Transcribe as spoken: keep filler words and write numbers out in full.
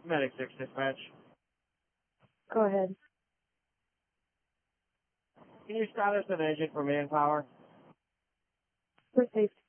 Medic six dispatch. Go ahead. Can you status an agent for manpower? For safety